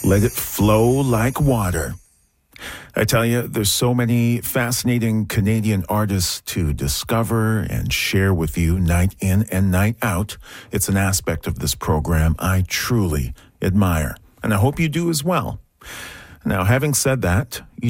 Let it flow like water. I tell you, there's so many fascinating Canadian artists to discover and share with you night in and night out. It's an aspect of this program I truly admire, and I hope you do as well. Now, having said that, you